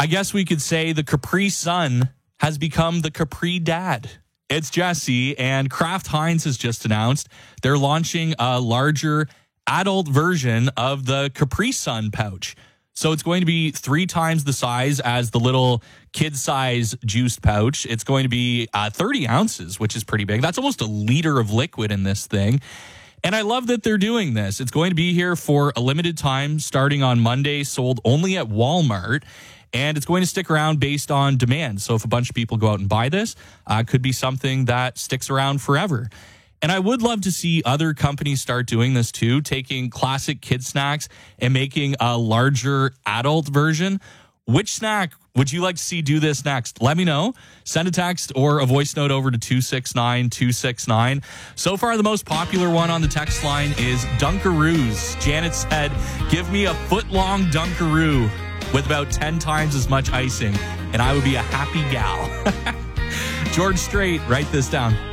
I guess we could say the Capri Sun has become the Capri Dad. It's Jesse, and Kraft Heinz has just announced they're launching a larger adult version of the Capri Sun pouch. So it's going to be 3 times the size as the little kid-size juiced pouch. It's going to be 30 ounces, which is pretty big. That's almost a liter of liquid in this thing. And I love that they're doing this. It's going to be here for a limited time, starting on Monday, sold only at Walmart. And it's going to stick around based on demand. So if a bunch of people go out and buy this, could be something that sticks around forever. And I would love to see other companies start doing this too, taking classic kid snacks and making a larger adult version. Which snack would you like to see do this next? Let me know. Send a text or a voice note over to 269-269. So far, the most popular one on the text line is Dunkaroos. Janet said, give me a foot-long Dunkaroo with about 10 times as much icing, and I would be a happy gal. George Strait, write this down.